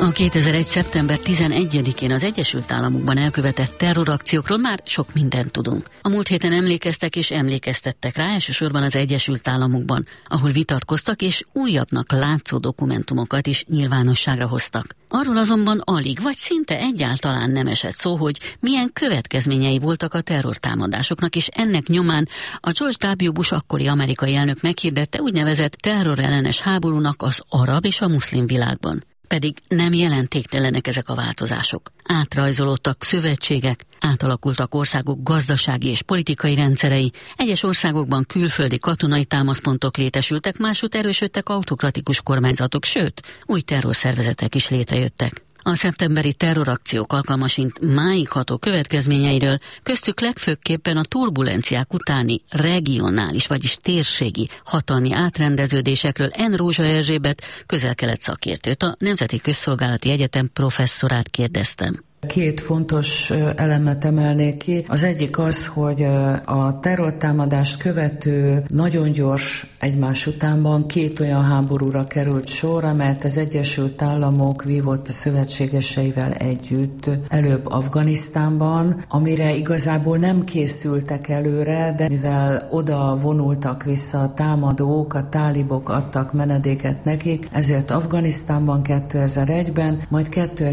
A 2001. szeptember 11-én az Egyesült Államokban elkövetett terrorakciókról már sok mindent tudunk. A múlt héten emlékeztek és emlékeztettek rá, elsősorban az Egyesült Államokban, ahol vitatkoztak és újabbnak látszó dokumentumokat is nyilvánosságra hoztak. Arról azonban alig vagy szinte egyáltalán nem esett szó, hogy milyen következményei voltak a terrortámadásoknak, és ennek nyomán a George W. Bush akkori amerikai elnök meghirdette úgynevezett terrorellenes háborúnak az arab és a muszlim világban. Pedig nem jelentéktelenek ezek a változások. Átrajzolódtak szövetségek, átalakultak országok gazdasági és politikai rendszerei, egyes országokban külföldi katonai támaszpontok létesültek, másút erősödtek autokratikus kormányzatok, sőt, új terrorszervezetek is létrejöttek. A szeptemberi terrorakciók alkalmasint máig ható következményeiről, köztük legfőképpen a turbulenciák utáni regionális, vagyis térségi hatalmi átrendeződésekről N. Rózsa Erzsébet, közel-kelet szakértőt, a Nemzeti Közszolgálati Egyetem professzorát kérdeztem. Két fontos elemet emelnék ki. Az egyik az, hogy a terrortámadást követő nagyon gyors egymás utánban két olyan háborúra került sor, amelyet az Egyesült Államok vívott a szövetségeseivel együtt előbb Afganisztánban, amire igazából nem készültek előre, de mivel oda vonultak vissza a támadók, a tálibok adtak menedéket nekik, ezért Afganisztánban 2001-ben, majd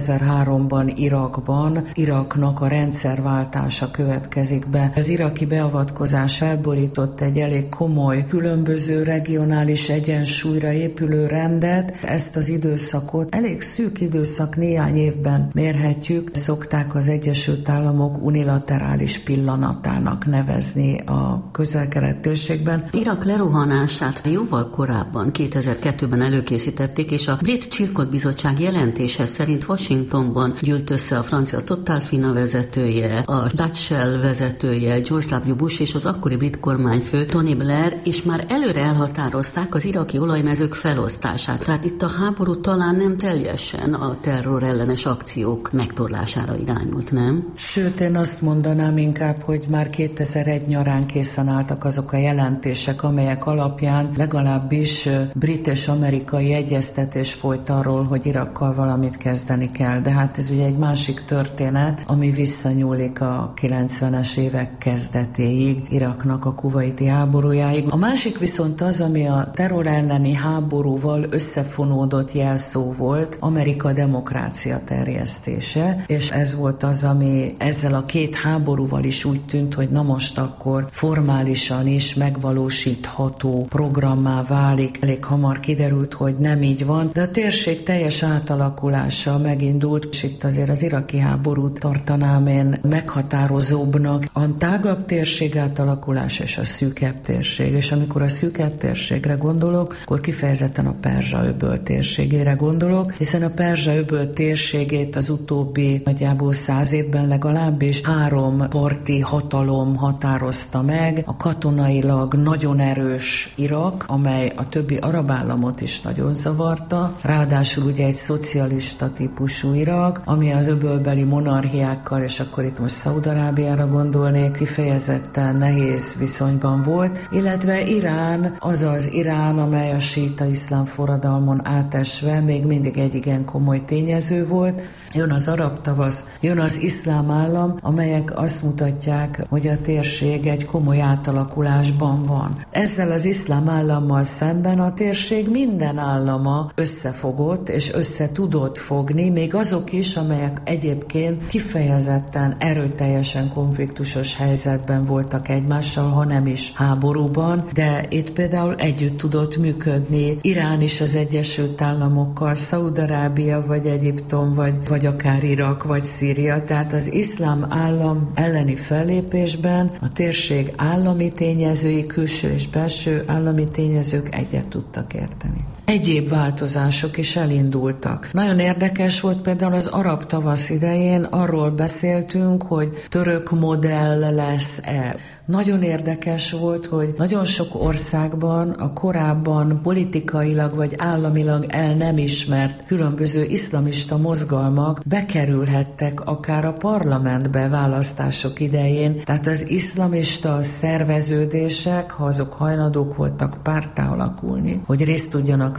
2003-ban Iraknak a rendszerváltása következik be. Az iraki beavatkozás felborított egy elég komoly, különböző regionális egyensúlyra épülő rendet. Ezt az időszakot elég szűk időszak, néhány évben mérhetjük. Szokták az Egyesült Államok unilaterális pillanatának nevezni a közel-kelet térségben. Irak lerohanását jóval korábban, 2002-ben előkészítették, és a Brit Chilcot Bizottság jelentése szerint Washingtonban gyűlt össze a francia Total Fina vezetője, a Dutch Shell vezetője, George W. Bush és az akkori brit kormányfő Tony Blair, és már előre elhatározták az iraki olajmezők felosztását. Tehát itt a háború talán nem teljesen a terrorellenes akciók megtorlására irányult, nem? Sőt, én azt mondanám inkább, hogy már 2001 nyarán készen álltak azok a jelentések, amelyek alapján legalábbis brit és amerikai egyeztetés folyt arról, hogy Irakkal valamit kezdeni kell. De hát ez ugye egy másik történet, ami visszanyúlik a 90-es évek kezdetéig, Iraknak a kuvaiti háborújáig. A másik viszont az, ami a terror elleni háborúval összefonódott jelszó volt, Amerika demokrácia terjesztése, és ez volt az, ami ezzel a két háborúval is úgy tűnt, hogy na most akkor formálisan is megvalósítható programmá válik. Elég hamar kiderült, hogy nem így van, de a térség teljes átalakulása megindult, és itt azért az iraki háborút tartanám én meghatározóbbnak. A tágabb térség átalakulás és a szűkebb térség. És amikor a szűkebb térségre gondolok, akkor kifejezetten a Perzsa-öböl térségére gondolok, hiszen a Perzsa-öböl térségét az utóbbi nagyjából 100 évben legalábbis 3 parti hatalom határozta meg. A katonailag nagyon erős Irak, amely a többi arab államot is nagyon zavarta, ráadásul ugye egy szocialista típusú Irak, ami az öbölbeli monarchiákkal, és akkor itt most Szaúd-Arábiára gondolnék, kifejezetten nehéz viszonyban volt, illetve Irán, azaz Irán, amely a síita iszlám forradalmon átesve még mindig egy igen komoly tényező volt. Jön az arab tavasz, jön az iszlám állam, amelyek azt mutatják, hogy a térség egy komoly átalakulásban van. Ezzel az iszlám állammal szemben a térség minden állama összefogott és össze tudott fogni, még azok is, amelyek egyébként kifejezetten erőteljesen konfliktusos helyzetben voltak egymással, ha nem is háborúban, de itt például együtt tudott működni Irán is az Egyesült Államokkal, Szaúd-Arábia, vagy Egyiptom, vagy akár Irak, vagy Szíria. Tehát az iszlám állam elleni fellépésben a térség állami tényezői, külső és belső állami tényezők egyet tudtak érteni. Egyéb változások is elindultak. Nagyon érdekes volt például az arab tavasz idején, arról beszéltünk, hogy török modell lesz-e. Nagyon érdekes volt, hogy nagyon sok országban a korábban politikailag vagy államilag el nem ismert különböző iszlamista mozgalmak bekerülhettek akár a parlamentbe választások idején. Tehát az iszlamista szerveződések, ha azok hajlandók voltak párttá alakulni, hogy részt tudjanak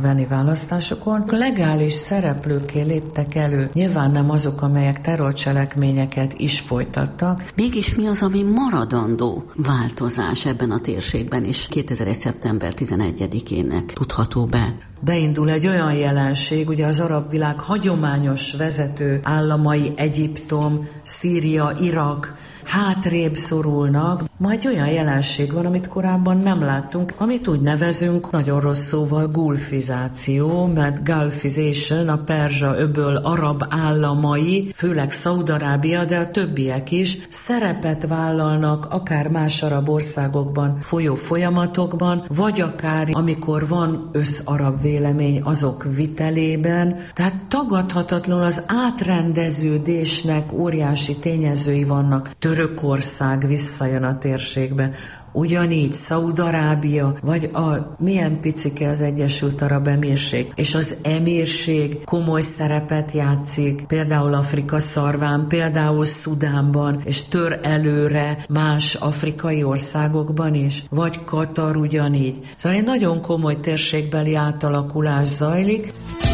venni választásokon. Legális szereplőkké léptek elő, nyilván nem azok, amelyek terrorcselekményeket is folytattak. Mégis mi az, ami maradandó változás ebben a térségben, és 2001. szeptember 11-ének tudható be? Beindul egy olyan jelenség, ugye az arab világ hagyományos vezető államai, Egyiptom, Szíria, Irak hátrébb szorulnak. Majd olyan jelenség van, amit korábban nem láttunk, amit úgy nevezünk nagyon rossz szóval gulfizáció, mert gulfization, a Perzsa öböl arab államai, főleg Szaúd-Arábia, de a többiek is szerepet vállalnak akár más arab országokban folyó folyamatokban, vagy akár amikor van összarab vélemény azok vitelében. Tehát tagadhatatlanul az átrendeződésnek óriási tényezői vannak. Törökország visszajön a térségbe, ugyanígy Szaúd-Arábia, vagy milyen picike az Egyesült Arab Emírség. És az emírség komoly szerepet játszik, például Afrika szarván, például Szudánban, és tör előre más afrikai országokban is, vagy Katar ugyanígy. Szóval egy nagyon komoly térségbeli átalakulás zajlik.